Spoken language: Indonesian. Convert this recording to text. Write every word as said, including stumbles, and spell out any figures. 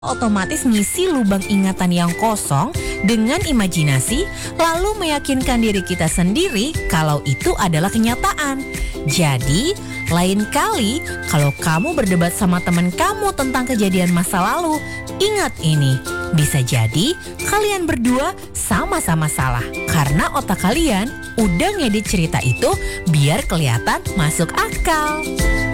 Otomatis ngisi lubang ingatan yang kosong dengan imajinasi, lalu meyakinkan diri kita sendiri kalau itu adalah kenyataan. Jadi, lain kali kalau kamu berdebat sama teman kamu tentang kejadian masa lalu, ingat ini, bisa jadi kalian berdua sama-sama salah karena otak kalian udah ngedit cerita itu biar kelihatan masuk akal.